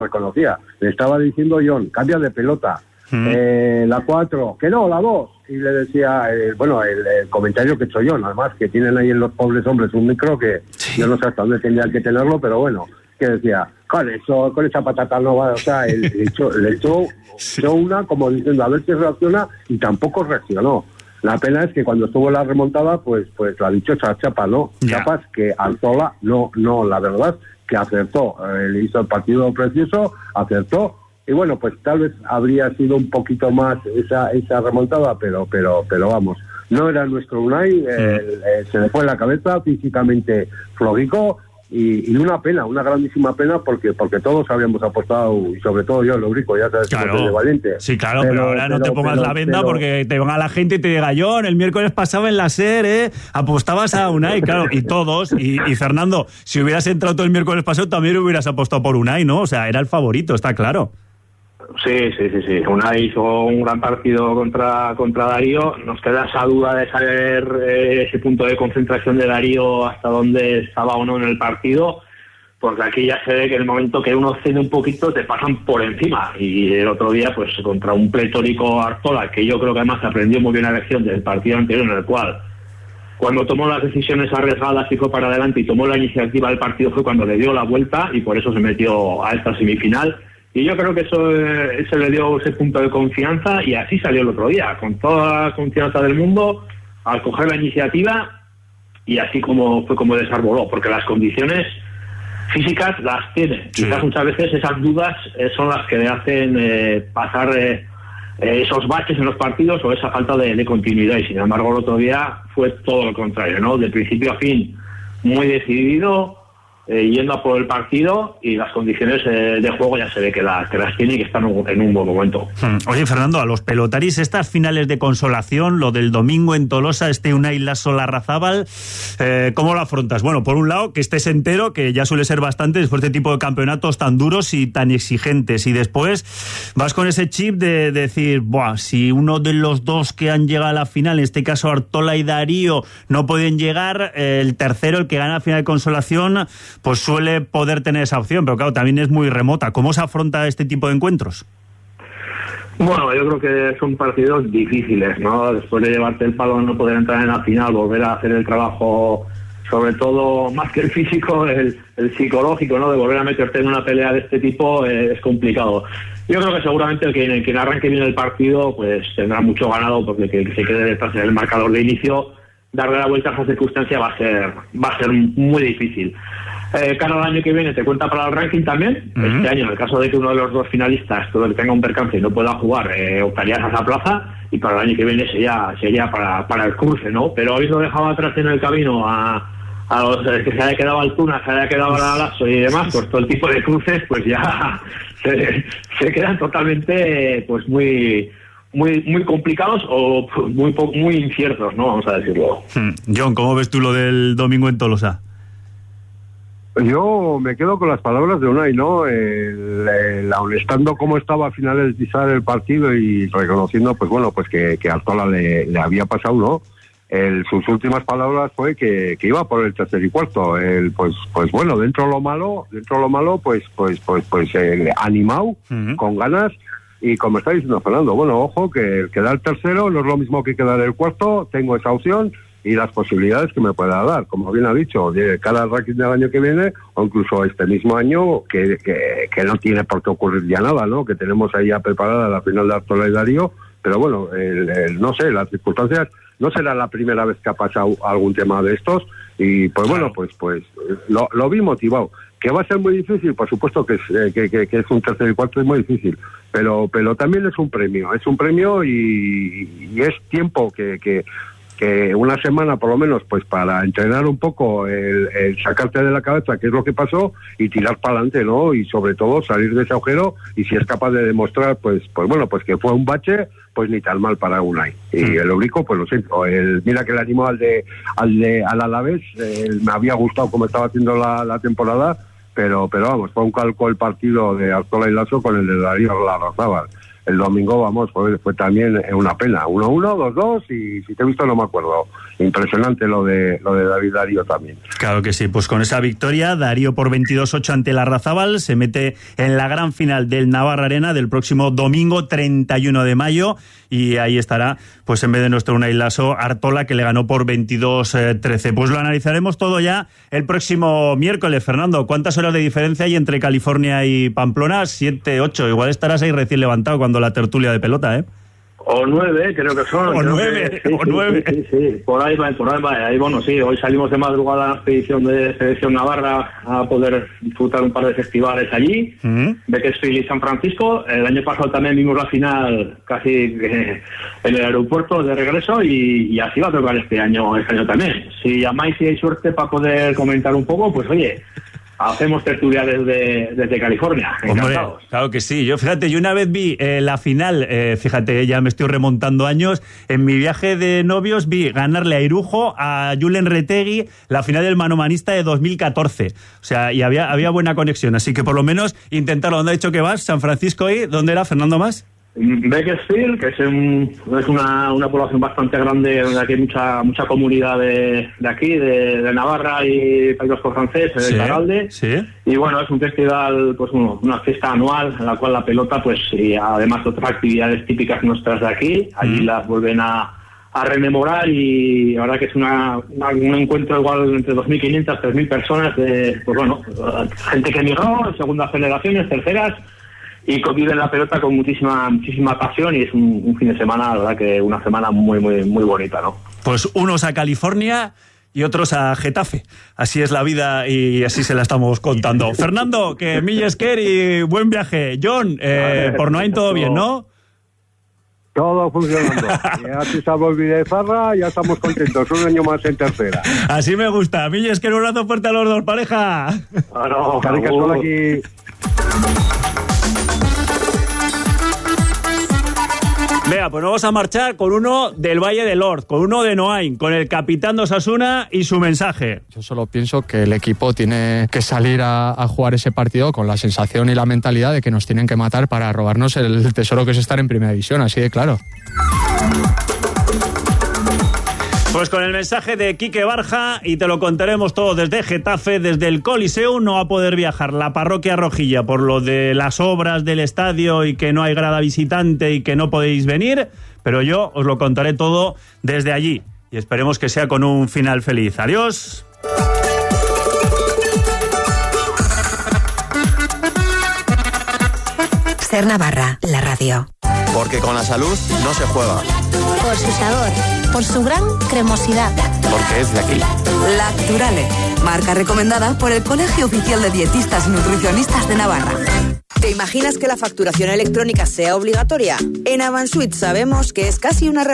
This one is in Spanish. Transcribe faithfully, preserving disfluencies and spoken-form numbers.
reconocía. Le estaba diciendo John, cambia de pelota. Mm. Eh, la cuatro, que no, la dos. Y le decía, eh, bueno, el, el comentario que he hecho yo, nada más, que tienen ahí en los pobres hombres un micro que sí. Yo no sé hasta dónde tendrían que tenerlo, pero bueno, que decía, con eso, con esa patata no va, o sea, él, le echó, le echó, sí. echó una como diciendo, a ver si reacciona, y tampoco reaccionó. La pena es que cuando estuvo la remontada, pues pues la dichosa chapa, ¿no? Yeah. Chapas que Artola, no, no, la verdad, que acertó. Eh, le hizo el partido precioso, acertó, y bueno, pues tal vez habría sido un poquito más esa esa remontada, pero pero pero vamos, no era nuestro Unai, eh, eh, se le fue en la cabeza, físicamente flojico, y, y una pena, una grandísima pena, porque porque todos habíamos apostado, y sobre todo yo, Lubrico, ya sabes, claro. que de valiente. Sí, claro, pero, pero ahora pero, no te pongas pero, la venda pero, porque te venga la gente y te diga, John, el miércoles pasaba en la SER, ¿eh? Apostabas a Unai, claro, y todos, y, y Fernando, si hubieras entrado todo el miércoles pasado, también hubieras apostado por Unai, ¿no? O sea, era el favorito, está claro. Sí, sí, sí, sí. Unai hizo un gran partido contra contra Darío. Nos queda esa duda de saber eh, ese punto de concentración de Darío hasta dónde estaba o no en el partido, porque aquí ya se ve que en el momento que uno cede un poquito te pasan por encima. Y el otro día, pues contra un pletórico Artola, que yo creo que además aprendió muy bien la lección del partido anterior, en el cual cuando tomó las decisiones arriesgadas y fue para adelante y tomó la iniciativa del partido, fue cuando le dio la vuelta y por eso se metió a esta semifinal. Y yo creo que eso, eh, eso le dio ese punto de confianza, y así salió el otro día, con toda la confianza del mundo, al coger la iniciativa, y así como fue como desarboló, porque las condiciones físicas las tiene. Sí. Quizás muchas veces esas dudas eh, son las que le hacen eh, pasar eh, eh, esos baches en los partidos o esa falta de, de continuidad, y sin embargo el otro día fue todo lo contrario, ¿no? De principio a fin, muy decidido, Eh, yendo a por el partido, y las condiciones eh, de juego ya se ve que las, que las tiene y que están en un buen momento. Oye, Fernando, a los pelotaris, estas finales de consolación, lo del domingo en Tolosa, este Unai Laso Larrazábal, eh, ¿cómo lo afrontas? Bueno, por un lado, que estés entero, que ya suele ser bastante después de este tipo de campeonatos tan duros y tan exigentes, y después vas con ese chip de, de decir, buah, si uno de los dos que han llegado a la final, en este caso Artola y Darío, no pueden llegar, eh, el tercero, el que gana la final de consolación, pues suele poder tener esa opción, pero claro, también es muy remota. ¿Cómo se afronta este tipo de encuentros? Bueno, yo creo que son partidos difíciles, ¿no? Después de llevarte el palo, no poder entrar en la final, volver a hacer el trabajo, sobre todo, más que el físico, el, el psicológico, ¿no? De volver a meterte en una pelea de este tipo eh, es complicado. Yo creo que seguramente el que, el que arranque bien el partido, pues tendrá mucho ganado, porque el que se quede detrás en el marcador de inicio, darle la vuelta a esa circunstancia va a ser, va a ser muy difícil. Eh, cara al año que viene te cuenta para el ranking también. Uh-huh. Este año, en el caso de que uno de los dos finalistas todo el que tenga un percance y no pueda jugar, eh, optarías a esa plaza, y para el año que viene sería sería para, para el cruce, ¿no? Pero habiendo dejado atrás en el camino a, a los eh, que se haya quedado Altuna, se haya quedado Laso y demás, pues todo el tipo de cruces pues ya se, se quedan totalmente pues muy muy muy complicados o muy muy inciertos, ¿no? Vamos a decirlo. Hmm. John, ¿cómo ves tú lo del domingo en Tolosa? Yo me quedo con las palabras de Unai, ¿no? El, el, aun estando como estaba a finales de el partido y reconociendo, pues bueno, pues que, que a Artola le, le había pasado, ¿no? El, sus últimas palabras fue que, que iba por el tercer y cuarto. El, pues, pues bueno, dentro de lo malo, dentro de lo malo, pues, pues, pues, pues, el animado, uh-huh. con ganas. Y como está diciendo Fernando, bueno, ojo, que quedar el tercero no es lo mismo que quedar el cuarto, tengo esa opción y las posibilidades que me pueda dar, como bien ha dicho, de cada ranking del año que viene, o incluso este mismo año, que, que, que no tiene por qué ocurrir ya nada, ¿no? Que tenemos ahí ya preparada la final de Artola y Darío, pero bueno, el, el, no sé, las circunstancias, no será la primera vez que ha pasado algún tema de estos, y pues bueno, pues pues lo, lo vi motivado. ¿Que va a ser muy difícil? Por supuesto que es, eh, que, que, que es un tercer y cuarto, es muy difícil, pero pero también es un premio, es un premio y, y es tiempo que, que, que una semana por lo menos, pues para entrenar un poco, el, el sacarte de la cabeza qué es lo que pasó y tirar para adelante, ¿no? Y sobre todo salir de ese agujero, y si es capaz de demostrar, pues pues bueno, pues que fue un bache, pues ni tan mal para Unai. Y el Eurico, pues lo siento, el, mira que le animó al de al de al Alavés, el, me había gustado cómo estaba haciendo la, la temporada, pero pero vamos, fue un calco el partido de Artola y Laso con el de Darío Larrazábal. el domingo, vamos, fue, fue también una pena. uno uno, dos dos y si te he visto no me acuerdo. Impresionante lo de lo de David Darío también. Claro que sí, pues con esa victoria, Darío por veintidós ocho ante Larrazábal se mete en la gran final del Navarra Arena del próximo domingo treinta y uno de mayo y ahí estará, pues en vez de nuestro Unai Laso, Artola, que le ganó por veintidós trece. Pues lo analizaremos todo ya el próximo miércoles. Fernando, ¿cuántas horas de diferencia hay entre California y Pamplona? Siete, ocho, igual estarás ahí recién levantado cuando la tertulia de pelota, ¿eh? O nueve, creo que son. O nueve, que, sí, o sí, nueve. Sí, sí, sí, por ahí va, por ahí va. Ahí, bueno, sí, hoy salimos de madrugada a la expedición de Selección Navarra a poder disfrutar un par de festivales allí, uh-huh. Bakersfield y San Francisco. El año pasado también vimos la final casi eh, en el aeropuerto de regreso y, y así va a tocar este año, este año también. Si llamáis y hay suerte para poder comentar un poco, pues oye... Hacemos tertulia desde, desde California. Hombre, claro que sí. Yo, fíjate, yo una vez vi eh, la final, eh, fíjate, ya me estoy remontando años, en mi viaje de novios vi ganarle a Irujo, a Julen Retegui, la final del manomanista de dos mil catorce. O sea, y había, había buena conexión, así que por lo menos intentarlo. ¿Dónde ha dicho que vas? ¿San Francisco ahí? ¿Dónde era, Fernando, más? Bakersfield, que es, un, es una, una población bastante grande, donde aquí hay mucha mucha comunidad de, de aquí, de, de Navarra y País Vasco francés, de Zaralde. Sí, sí. Y bueno, es un festival, pues bueno, una fiesta anual en la cual la pelota, pues y además de otras actividades típicas nuestras de aquí, allí mm. las vuelven a, a rememorar y la verdad que es una, una, un encuentro igual entre dos mil quinientas, tres mil personas, de, pues bueno, gente que emigró, segundas generaciones, terceras, y conviven la pelota con muchísima muchísima pasión y es un, un fin de semana, la verdad que una semana muy muy muy bonita, ¿no? Pues unos a California y otros a Getafe. Así es la vida y así se la estamos contando. Fernando, que Millesker y buen viaje. John, eh, por Noain todo bien, ¿no? Todo funcionando. Ya se salvo de farra, ya estamos contentos. Un año más en tercera. Así me gusta. Millesker, un abrazo fuerte a los dos, pareja. Bueno, solo aquí. Vea, pues nos vamos a marchar con uno del Valle del Lord, con uno de Noain, con el capitán de Osasuna y su mensaje. Yo solo pienso que el equipo tiene que salir a, a jugar ese partido con la sensación y la mentalidad de que nos tienen que matar para robarnos el tesoro que es estar en primera división, así de claro. Pues con el mensaje de Quique Barja y te lo contaremos todo desde Getafe, desde el Coliseum. No va a poder viajar la parroquia rojilla por lo de las obras del estadio y que no hay grada visitante y que no podéis venir, pero yo os lo contaré todo desde allí y esperemos que sea con un final feliz. Adiós. Ser Navarra, la radio. Porque con la salud no se juega. Por su sabor, por su gran cremosidad. Porque es de aquí. Lacturale, marca recomendada por el Colegio Oficial de Dietistas y Nutricionistas de Navarra. ¿Te imaginas que la facturación electrónica sea obligatoria? En Avansuit sabemos que es casi una realidad.